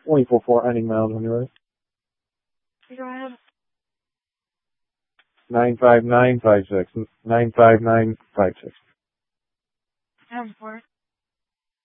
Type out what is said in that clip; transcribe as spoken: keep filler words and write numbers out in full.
twenty-four four ending miles when you're ready. Go ahead. nine five nine five six. nine five nine five six. Ten four.